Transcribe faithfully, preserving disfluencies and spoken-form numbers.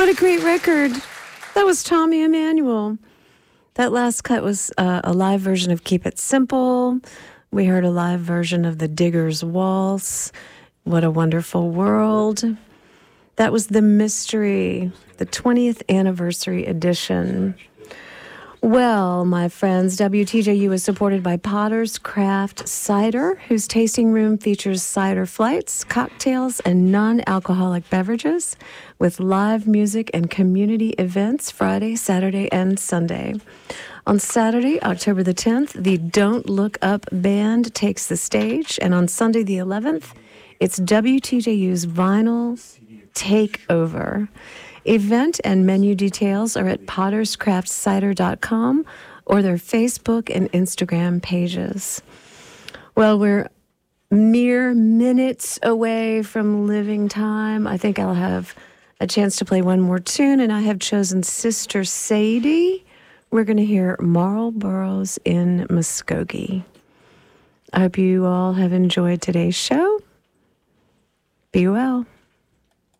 What a great record. That was Tommy Emmanuel. That last cut was uh, a live version of Keep It Simple. We heard a live version of The Digger's Waltz. What a Wonderful World. That was The Mystery, the twentieth anniversary edition. Well, my friends, W T J U is supported by Potter's Craft Cider, whose tasting room features cider flights, cocktails, and non-alcoholic beverages with live music and community events Friday, Saturday, and Sunday. On Saturday, October the tenth, the Don't Look Up Band takes the stage, and on Sunday the eleventh, it's W T J U's Vinyl Takeover. Event and menu details are at potters craft cider dot com or their Facebook and Instagram pages. Well, we're mere minutes away from living time. I think I'll have a chance to play one more tune, and I have chosen Sister Sadie. We're going to hear Marlboroughs in Muskogee. I hope you all have enjoyed today's show. Be well.